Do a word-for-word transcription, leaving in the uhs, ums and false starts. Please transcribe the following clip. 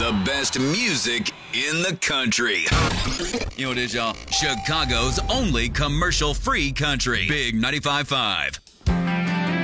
The best music in the country. You know what it is, y'all? Chicago's only commercial-free country. Big ninety-five point five.